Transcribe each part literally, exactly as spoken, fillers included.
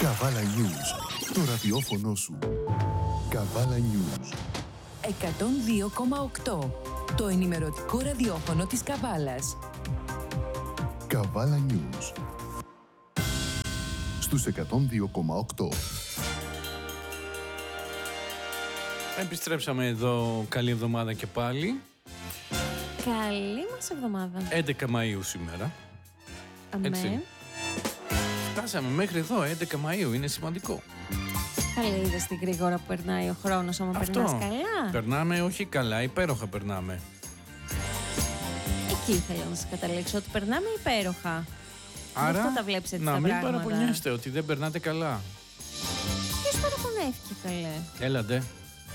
Καβάλα News. Το ραδιόφωνο σου. Καβάλα News. εκατόν δύο κόμμα οκτώ. Το ενημερωτικό ραδιόφωνο της Καβάλας. Καβάλα News. Στους εκατόν δύο κόμμα οκτώ. Επιστρέψαμε εδώ. Καλή εβδομάδα και πάλι. Καλή μας εβδομάδα. έντεκα Μαΐου σήμερα. Αμέ. Έτσι. Φτάσαμε μέχρι εδώ, έντεκα Μαΐου. Είναι σημαντικό. Καλή, είδες την γρήγορα που περνάει ο χρόνος, άμα Αυτό. περνάς καλά. Περνάμε, όχι καλά, υπέροχα περνάμε. Εκεί ήθελα να σας καταλήξω, ότι περνάμε υπέροχα. Άρα, Γι' αυτό τα βλέπεις έτσι να τα μην πράγματα. παραπονιέστε ότι δεν περνάτε καλά. Ποιος παραπονέθηκε, καλέ? Έλαντε.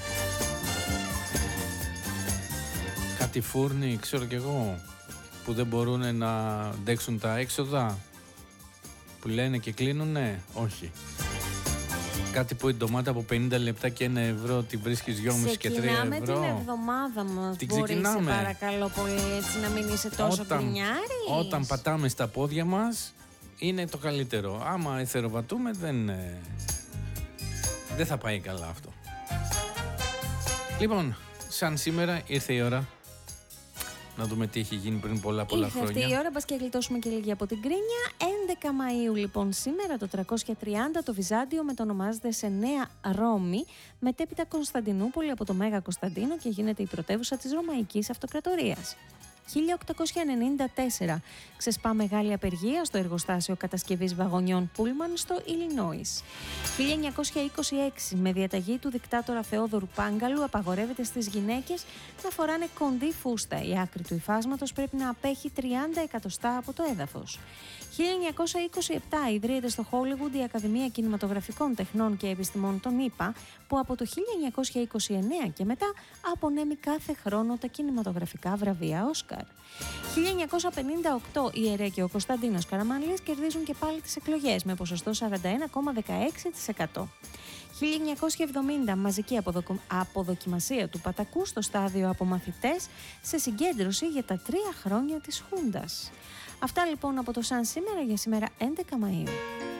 Κάτι φούρνοι, ξέρω κι εγώ, που δεν μπορούν να αντέξουν τα έξοδα, που λένε και κλείνουνε. Όχι. Κάτι που η ντομάτα από πενήντα λεπτά και ένα ευρώ τη βρίσκεις δυόμισι και τρία ευρώ. Ξεκινάμε την εβδομάδα μας. Την Μπορείς, ξεκινάμε. σε παρακαλώ πολύ, έτσι να μην είσαι τόσο γκρινιάρης. Όταν πατάμε στα πόδια μας είναι το καλύτερο. Άμα εθεροβατούμε δεν, ε, δεν θα πάει καλά αυτό. Λοιπόν, σαν σήμερα ήρθε η ώρα να δούμε τι έχει γίνει πριν πολλά πολλά Ήρθε χρόνια. αυτή η ώρα, μπας και γλιτώσουμε και λίγη από την κρίνια. έντεκα Μαΐου λοιπόν σήμερα το τριακόσια τριάντα το Βυζάντιο μετονομάζεται σε Νέα Ρώμη, μετέπειτα Κωνσταντινούπολη από το Μέγα Κωνσταντίνο και γίνεται η πρωτεύουσα της Ρωμαϊκής Αυτοκρατορίας. χίλια οκτακόσια ενενήντα τέσσερα ξεσπά μεγάλη απεργία στο εργοστάσιο κατασκευής βαγονιών Πούλμαν στο Ιλινόις. χίλια εννιακόσια είκοσι έξι με διαταγή του δικτάτορα Θεόδωρου Πάγκαλου απαγορεύεται στις γυναίκες να φοράνε κοντή φούστα. Η άκρη του υφάσματος πρέπει να απέχει τριάντα εκατοστά από το έδαφος. χίλια εννιακόσια είκοσι επτά ιδρύεται στο Χόλιγουντ η Ακαδημία Κινηματογραφικών Τεχνών και Επιστημών των ΗΠΑ, που από το χίλια εννιακόσια είκοσι εννέα και μετά απονέμει κάθε χρόνο τα κινηματογραφικά βραβεία Όσκαρ. χίλια εννιακόσια πενήντα οκτώ η ΕΡΕ και ο Κωνσταντίνος Καραμανλής κερδίζουν και πάλι τις εκλογές με ποσοστό σαράντα ένα κόμμα δεκαέξι τοις εκατό. χίλια εννιακόσια εβδομήντα μαζική αποδοκο... αποδοκιμασία του Πατακού στο στάδιο από μαθητές σε συγκέντρωση για τα τρία χρόνια της Χούντας. Αυτά λοιπόν από το Σαν σήμερα για σήμερα έντεκα Μαΐου.